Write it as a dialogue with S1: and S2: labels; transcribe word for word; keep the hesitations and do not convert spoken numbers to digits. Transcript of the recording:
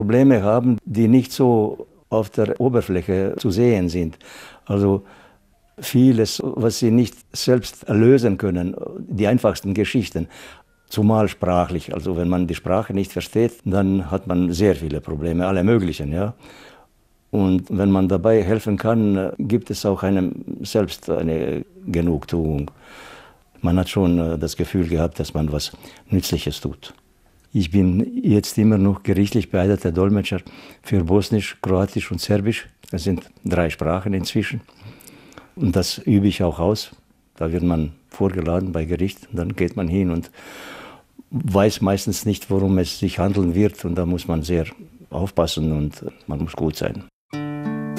S1: Probleme haben, die nicht so auf der Oberfläche zu sehen sind. Also vieles, was sie nicht selbst lösen können, die einfachsten Geschichten, zumal sprachlich. Also wenn man die Sprache nicht versteht, dann hat man sehr viele Probleme, alle möglichen, ja. Und wenn man dabei helfen kann, gibt es auch einem selbst eine Genugtuung. Man hat schon das Gefühl gehabt, dass man was Nützliches tut. Ich bin jetzt immer noch gerichtlich beeidreter Dolmetscher für Bosnisch, Kroatisch und Serbisch. Das sind drei Sprachen inzwischen. Und das übe ich auch aus. Da wird man vorgeladen bei Gericht. Und dann geht man hin und weiß meistens nicht, worum es sich handeln wird. Und da muss man sehr aufpassen und man muss gut sein.